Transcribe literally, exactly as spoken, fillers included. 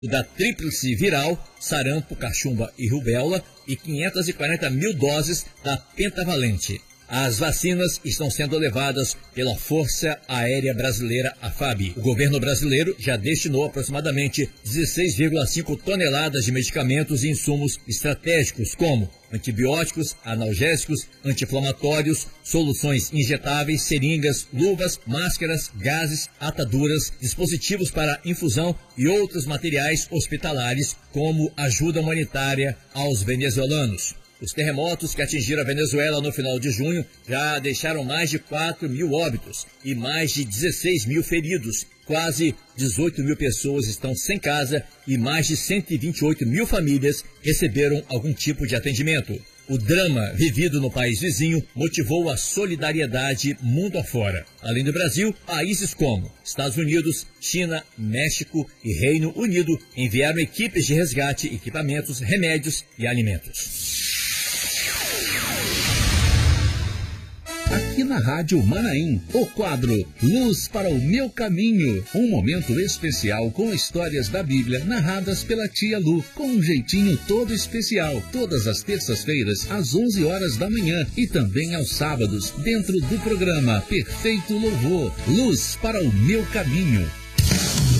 da tríplice viral, sarampo, cachumba e rubéola, e quinhentas e quarenta mil doses da pentavalente. As vacinas estão sendo levadas pela Força Aérea Brasileira, a FAB. O governo brasileiro já destinou aproximadamente dezesseis vírgula cinco toneladas de medicamentos e insumos estratégicos, como antibióticos, analgésicos, anti-inflamatórios, soluções injetáveis, seringas, luvas, máscaras, gases, ataduras, dispositivos para infusão e outros materiais hospitalares, como ajuda humanitária aos venezuelanos. Os terremotos que atingiram a Venezuela no final de junho já deixaram mais de quatro mil óbitos e mais de dezesseis mil feridos. Quase dezoito mil pessoas estão sem casa e mais de cento e vinte e oito mil famílias receberam algum tipo de atendimento. O drama vivido no país vizinho motivou a solidariedade mundo afora. Além do Brasil, países como Estados Unidos, China, México e Reino Unido enviaram equipes de resgate, equipamentos, remédios e alimentos. Aqui na Rádio Manaim, o quadro Luz para o Meu Caminho. Um momento especial com histórias da Bíblia narradas pela tia Lu, com um jeitinho todo especial. Todas as terças-feiras, às onze horas da manhã e também aos sábados, dentro do programa Perfeito Louvor. Luz para o Meu Caminho.